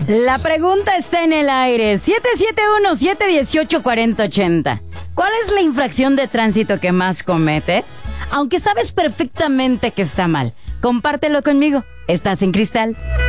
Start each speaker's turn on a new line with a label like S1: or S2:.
S1: La pregunta está en el aire. 771-718-4080. ¿Cuál es la infracción de tránsito que más cometes? Aunque sabes perfectamente que está mal, compártelo conmigo. Estás en Cristal.